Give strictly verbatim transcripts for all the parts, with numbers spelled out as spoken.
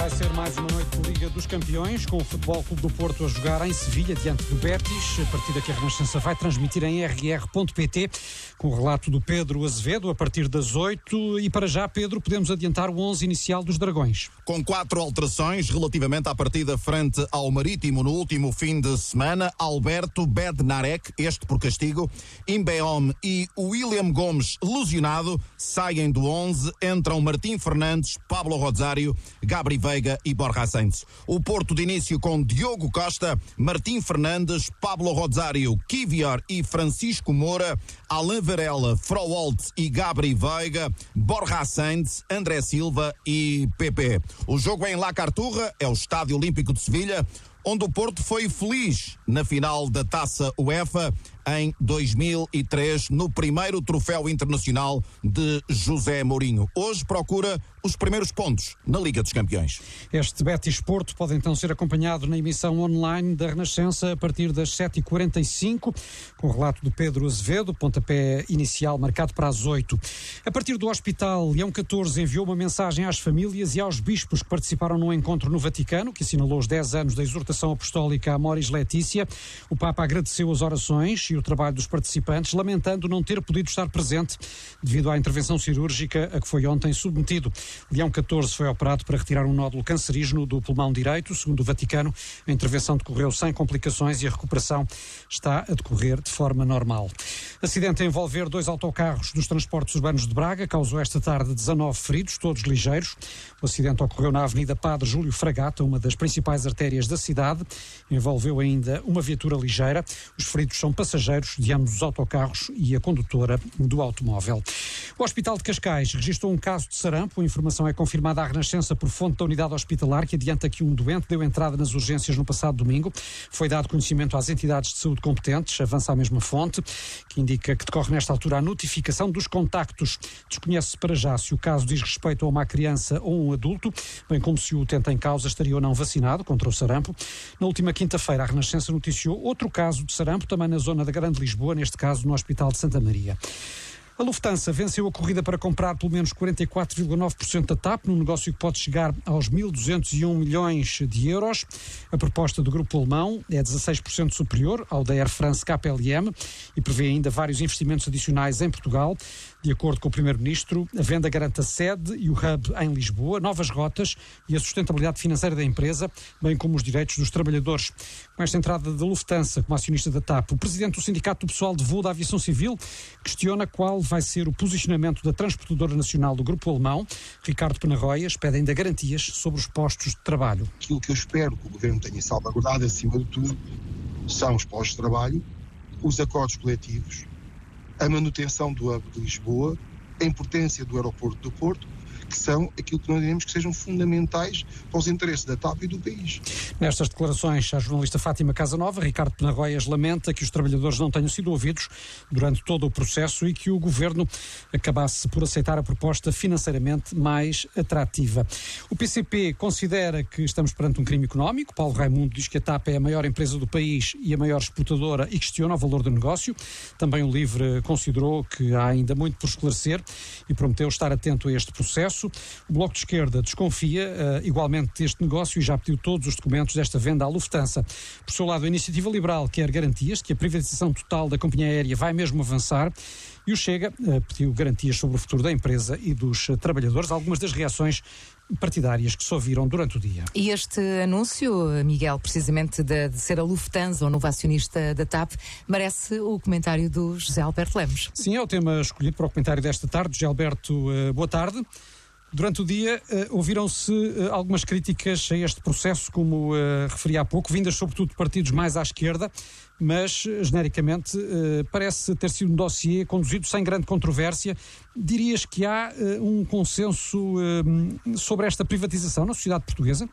Vai ser mais uma noite de Liga dos Campeões, com o Futebol Clube do Porto a jogar em Sevilha, diante do Betis. A partida que a Renascença vai transmitir em erre erre ponto pt, com o relato do Pedro Azevedo, a partir das oito. E para já, Pedro, podemos adiantar o onze inicial dos Dragões. Com quatro alterações relativamente à partida frente ao Marítimo no último fim de semana: Alberto Bednarek, este por castigo, Imbeom e William Gomes, lesionado, saem do onze, entram Martim Fernandes, Pablo Rosário, Gabri Veiga e Borja Sainz. O Porto de início com Diogo Costa, Martim Fernandes, Pablo Rosário, Kivior e Francisco Moura, Alain Varela, Froholt e Gabri Veiga, Borja Sainz, André Silva e Pepe. O jogo é em La Carturra, é o Estádio Olímpico de Sevilha, onde o Porto foi feliz na final da Taça UEFA em dois mil e três, no primeiro troféu internacional de José Mourinho. Hoje procura os primeiros pontos na Liga dos Campeões. Este Betis Porto pode então ser acompanhado na emissão online da Renascença a partir das sete e quarenta e cinco, com o relato de Pedro Azevedo, pontapé inicial marcado para as oito. A partir do Hospital, Leão catorze enviou uma mensagem às famílias e aos bispos que participaram num encontro no Vaticano, que assinalou os dez anos da exortação apostólica Amoris Laetitia. O Papa agradeceu as orações e o trabalho dos participantes, lamentando não ter podido estar presente devido à intervenção cirúrgica a que foi ontem submetido. Leão catorze foi operado para retirar um nódulo cancerígeno do pulmão direito. Segundo o Vaticano, a intervenção decorreu sem complicações e a recuperação está a decorrer de forma normal. Acidente a envolver dois autocarros dos transportes urbanos de Braga causou esta tarde dezanove feridos, todos ligeiros. O acidente ocorreu na Avenida Padre Júlio Fragata, uma das principais artérias da cidade. Envolveu ainda uma viatura ligeira. Os feridos são passageiros de ambos os autocarros e a condutora do automóvel. O Hospital de Cascais registrou um caso de sarampo. A informação é confirmada à Renascença por fonte da unidade hospitalar, que adianta que um doente deu entrada nas urgências no passado domingo. Foi dado conhecimento às entidades de saúde competentes. Avança a mesma fonte, que indica que decorre nesta altura a notificação dos contactos. Desconhece-se para já se o caso diz respeito a uma criança ou um adulto, bem como se o utente em causa estaria ou não vacinado contra o sarampo. Na última quinta-feira, a Renascença noticiou outro caso de sarampo, também na zona da Grande Lisboa, neste caso no Hospital de Santa Maria. A Lufthansa venceu a corrida para comprar pelo menos quarenta e quatro vírgula nove por cento da T A P, num negócio que pode chegar aos mil duzentos e um milhões de euros. A proposta do grupo alemão é dezasseis por cento superior ao da Air France K L M e prevê ainda vários investimentos adicionais em Portugal. De acordo com o Primeiro-Ministro, a venda garante a sede e o hub em Lisboa, novas rotas e a sustentabilidade financeira da empresa, bem como os direitos dos trabalhadores. Com esta entrada da Lufthansa como acionista da T A P, o presidente do Sindicato do Pessoal de Voo da Aviação Civil questiona qual vai ser o posicionamento da transportadora nacional do grupo alemão. Ricardo Penarroias pede ainda garantias sobre os postos de trabalho. Aquilo que eu espero que o Governo tenha salvaguardado, acima de tudo, são os postos de trabalho, os acordos coletivos, a manutenção do hub de Lisboa, a importância do aeroporto do Porto, que são aquilo que nós diremos que sejam fundamentais para os interesses da T A P e do país. Nestas declarações, a jornalista Fátima Casanova, Ricardo Penarroias lamenta que os trabalhadores não tenham sido ouvidos durante todo o processo e que o Governo acabasse por aceitar a proposta financeiramente mais atrativa. O P C P considera que estamos perante um crime económico. Paulo Raimundo diz que a T A P é a maior empresa do país e a maior exportadora e questiona o valor do negócio. Também o LIVRE considerou que há ainda muito por esclarecer e prometeu estar atento a este processo. O Bloco de Esquerda desconfia uh, igualmente deste negócio e já pediu todos os documentos desta venda à Lufthansa. Por seu lado, a Iniciativa Liberal quer garantias que a privatização total da companhia aérea vai mesmo avançar e o Chega uh, pediu garantias sobre o futuro da empresa e dos uh, trabalhadores. Algumas das reações partidárias que se ouviram durante o dia. E este anúncio, Miguel, precisamente de, de ser a Lufthansa, o novo acionista da T A P, merece o comentário do José Alberto Lemos. Sim, é o tema escolhido para o comentário desta tarde. José Alberto, uh, boa tarde. Durante o dia uh, ouviram-se uh, algumas críticas a este processo, como uh, referi há pouco, vindas sobretudo de partidos mais à esquerda, mas uh, genericamente uh, parece ter sido um dossiê conduzido sem grande controvérsia. Dirias que há uh, um consenso uh, sobre esta privatização na sociedade portuguesa?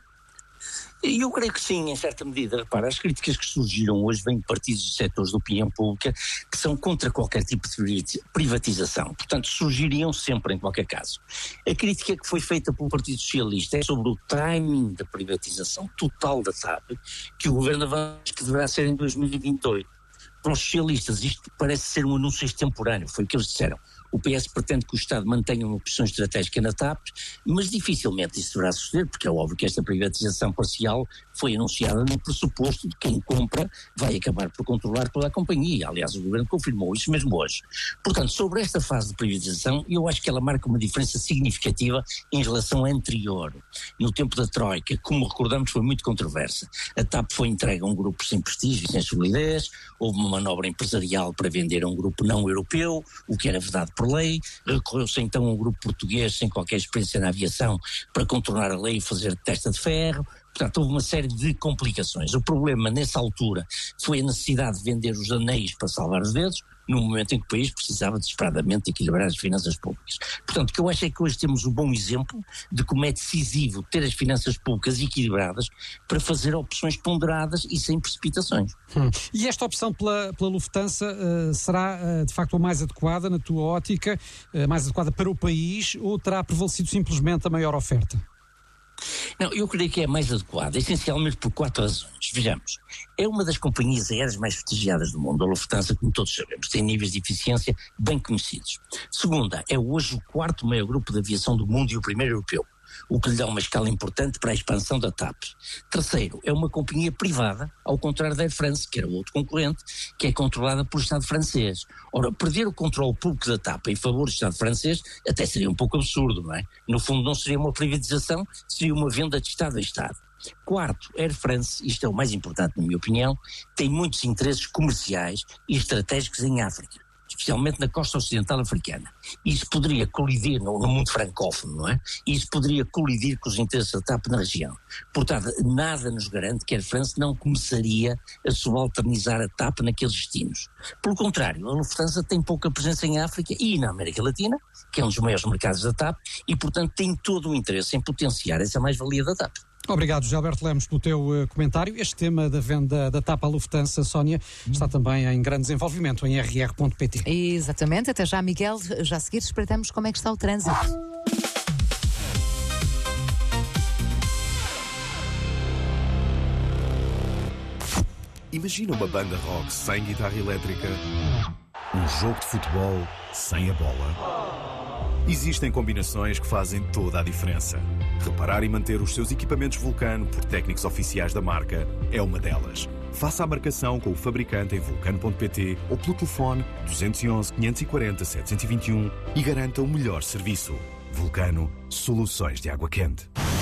Eu creio que sim, em certa medida. Repara, as críticas que surgiram hoje vêm de partidos e setores da opinião pública que são contra qualquer tipo de privatização. Portanto, surgiriam sempre em qualquer caso. A crítica que foi feita pelo Partido Socialista é sobre o timing da privatização total da T A P, que o Governo avança que deverá ser em dois mil e vinte e oito. Para os socialistas isto parece ser um anúncio extemporâneo, foi o que eles disseram. O P S pretende que o Estado mantenha uma posição estratégica na TAP, mas dificilmente isso deverá suceder, porque é óbvio que esta privatização parcial foi anunciada no pressuposto de que quem compra vai acabar por controlar toda a companhia. Aliás, o Governo confirmou isso mesmo hoje. Portanto, sobre esta fase de privatização, eu acho que ela marca uma diferença significativa em relação à anterior. No tempo da Troika, como recordamos, foi muito controversa. A TAP foi entregue a um grupo sem prestígio e sem solidez, houve uma manobra empresarial para vender a um grupo não europeu, o que era vedado por lei, recorreu-se então a um grupo português sem qualquer experiência na aviação para contornar a lei e fazer testa de ferro. Portanto, houve uma série de complicações. O problema, nessa altura, foi a necessidade de vender os anéis para salvar os dedos, num momento em que o país precisava desesperadamente de equilibrar as finanças públicas. Portanto, o que eu acho é que hoje temos um bom exemplo de como é decisivo ter as finanças públicas equilibradas para fazer opções ponderadas e sem precipitações. Hum. E esta opção pela, pela Lufthansa uh, será, uh, de facto, a mais adequada, na tua ótica, uh, mais adequada para o país, ou terá prevalecido simplesmente a maior oferta? Não, eu creio que é mais adequada, essencialmente por quatro razões. Vejamos, é uma das companhias aéreas mais prestigiadas do mundo. A Lufthansa, como todos sabemos, tem níveis de eficiência bem conhecidos. Segunda, é hoje o quarto maior grupo de aviação do mundo e o primeiro europeu, o que lhe dá uma escala importante para a expansão da TAP. Terceiro, é uma companhia privada, ao contrário da Air France, que era o outro concorrente, que é controlada pelo Estado francês. Ora, perder o controle público da TAP em favor do Estado francês até seria um pouco absurdo, não é? No fundo não seria uma privatização, seria uma venda de Estado a Estado. Quarto, Air France, isto é o mais importante na minha opinião, tem muitos interesses comerciais e estratégicos em África, especialmente na costa ocidental africana. Isso poderia colidir no, no mundo francófono, não é? Isso poderia colidir com os interesses da TAP na região. Portanto, nada nos garante que a Air France não começaria a subalternizar a TAP naqueles destinos. Pelo contrário, a Lufthansa tem pouca presença em África e na América Latina, que é um dos maiores mercados da TAP, e portanto tem todo o interesse em potenciar essa mais-valia da TAP. Obrigado, José Alberto Lemos, pelo teu uh, comentário. Este tema da venda da TAP à Lufthansa, Sónia, está também em grande desenvolvimento em r r ponto p t. Exatamente. Até já, Miguel. Já a seguir espreitamos como é que está o trânsito. Imagina uma banda rock sem guitarra elétrica, um jogo de futebol sem a bola. Existem combinações que fazem toda a diferença. Reparar e manter os seus equipamentos Vulcano por técnicos oficiais da marca é uma delas. Faça a marcação com o fabricante em vulcano ponto p t ou pelo telefone dois um um, quinhentos e quarenta, setecentos e vinte e um e garanta o melhor serviço. Vulcano, soluções de água quente.